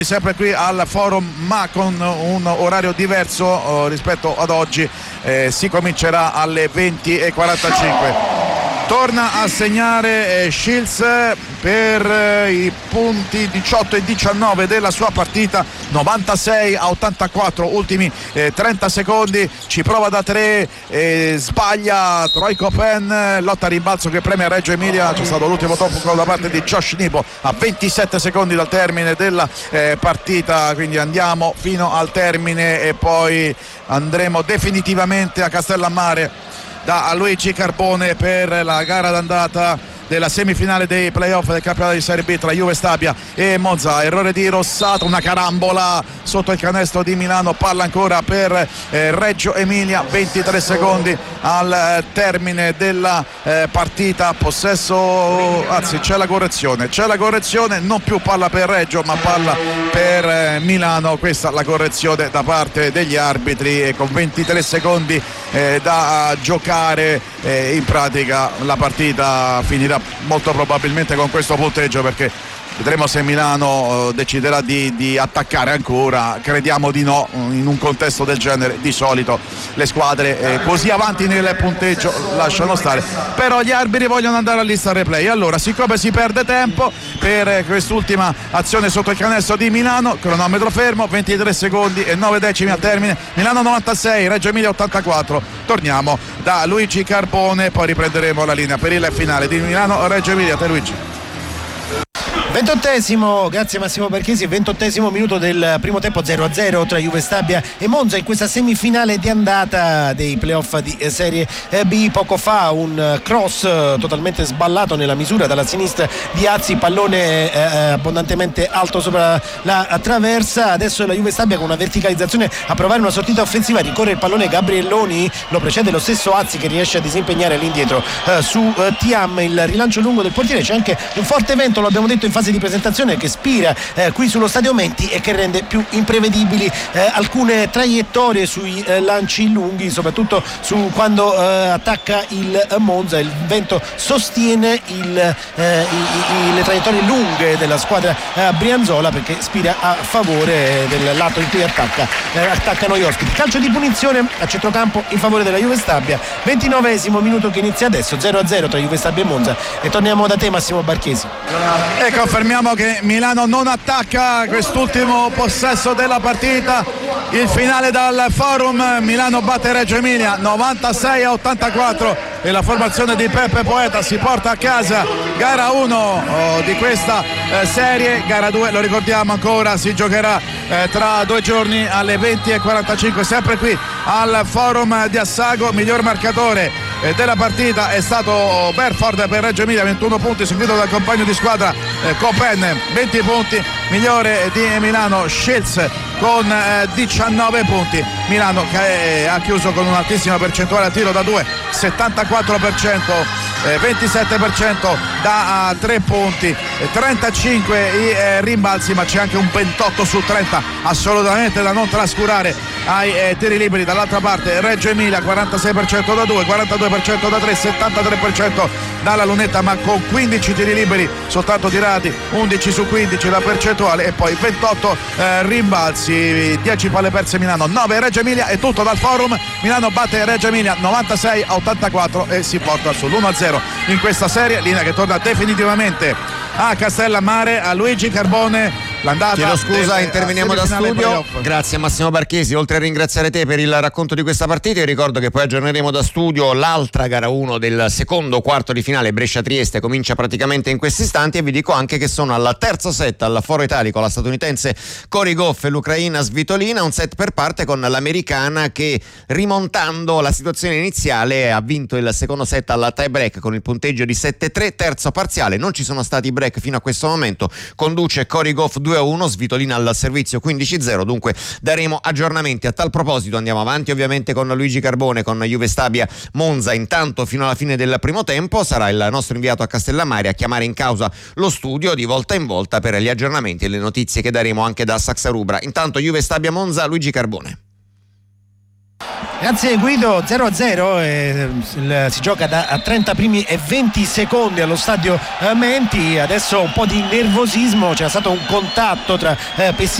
sempre qui al Forum, ma con un orario diverso rispetto ad oggi. Si comincerà alle 20:45. Torna a segnare Shields per i punti 18 e 19 della sua partita, 96-84, ultimi 30 secondi, ci prova da 3, sbaglia Troy Copen, lotta a rimbalzo che premia Reggio Emilia. C'è stato l'ultimo tocco da parte di Josh Nipo a 27 secondi dal termine della partita, quindi andiamo fino al termine e poi andremo definitivamente a Castellammare da Luigi Carbone per la gara d'andata della semifinale dei playoff del campionato di Serie B tra Juve Stabia e Monza. Errore di Rossato, una carambola sotto il canestro di Milano, palla ancora per Reggio Emilia, 23 secondi al termine della partita, possesso, anzi c'è la correzione, non più palla per Reggio ma palla per Milano, questa la correzione da parte degli arbitri, e con 23 secondi da giocare in pratica la partita finirà molto probabilmente con questo punteggio, perché vedremo se Milano deciderà di attaccare ancora. Crediamo di no, in un contesto del genere di solito le squadre così avanti nel punteggio lasciano stare, però gli arbitri vogliono andare all'ista replay. Allora, siccome si perde tempo per quest'ultima azione sotto il canestro di Milano, cronometro fermo, 23 secondi e 9 decimi al termine, Milano 96, Reggio Emilia 84. Torniamo da Luigi Carbone, poi riprenderemo la linea per il finale di Milano-Reggio Emilia. Te Luigi. 28esimo, grazie Massimo Barchesi, 28esimo minuto del primo tempo, 0-0 tra Juve Stabia e Monza in questa semifinale di andata dei playoff di Serie B. Poco fa un cross totalmente sballato nella misura dalla sinistra di Azzi, pallone abbondantemente alto sopra la traversa. Adesso la Juve Stabia con una verticalizzazione a provare una sortita offensiva, ricorre il pallone Gabrielloni, lo precede lo stesso Azzi che riesce a disimpegnare all'indietro su Thiam, il rilancio lungo del portiere. C'è anche un forte vento, lo abbiamo detto in fase di presentazione, che spira qui sullo Stadio Menti e che rende più imprevedibili alcune traiettorie sui lanci lunghi, soprattutto su quando attacca il Monza. Il vento sostiene le traiettorie lunghe della squadra brianzola, perché spira a favore del lato in cui attaccano gli ospiti. Calcio di punizione a centrocampo in favore della Juve Stabia, 29esimo minuto che inizia adesso, 0-0 tra Juve Stabia e Monza. E torniamo da te Massimo Barchesi. Ecco, confermiamo che Milano non attacca quest'ultimo possesso della partita. Il finale dal Forum, Milano batte Reggio Emilia 96-84 e la formazione di Peppe Poeta si porta a casa gara 1 di questa serie. Gara 2, lo ricordiamo ancora, si giocherà tra 2 giorni alle 20:45 sempre qui al Forum di Assago. Miglior marcatore della partita è stato Berford per Reggio Emilia, 21 punti, seguito dal compagno di squadra Copen, 20 punti. Migliore di Milano Shields con 19 punti. Milano che ha chiuso con un'altissima percentuale a tiro da 2, 74%, 27% da 3 punti, 35 i rimbalzi, ma c'è anche un 28 su 30 assolutamente da non trascurare ai tiri liberi. Dall'altra parte Reggio Emilia 46% da 2, 42% da 3, 73% dalla lunetta, ma con 15 tiri liberi soltanto tirati, 11 su 15 la percentuale, e poi 28 rimbalzi, 10 palle perse Milano, 9 Reggio Emilia. È tutto dal Forum. Milano batte Reggio Emilia 96-84 e si porta sull'1-0 in questa serie. Linea che torna definitivamente a Castellammare, a Luigi Carbone. Chiedo scusa, interveniamo da studio. Grazie a Massimo Barchesi. Oltre a ringraziare te per il racconto di questa partita, io ricordo che poi aggiorneremo da studio l'altra gara 1 del secondo quarto di finale. Brescia-Trieste comincia praticamente in questi istanti, e vi dico anche che sono alla terzo set al Foro Italico la statunitense Cory Goff e l'ucraina Svitolina, un set per parte con l'americana che, rimontando la situazione iniziale, ha vinto il secondo set alla tie break con il punteggio di 7-3, terzo parziale. Non ci sono stati break fino a questo momento, conduce Cory Goff 2-1, Svitolina al servizio 15-0, dunque daremo aggiornamenti. A tal proposito andiamo avanti ovviamente con Luigi Carbone, con Juve Stabia Monza. Intanto fino alla fine del primo tempo sarà il nostro inviato a Castellammare a chiamare in causa lo studio di volta in volta per gli aggiornamenti e le notizie che daremo anche da Saxa Rubra. Intanto Juve Stabia Monza, Luigi Carbone. Grazie Guido. 0-0, si gioca da 30 primi e 20 secondi allo stadio Menti. Adesso un po' di nervosismo, c'era stato un contatto tra Pessina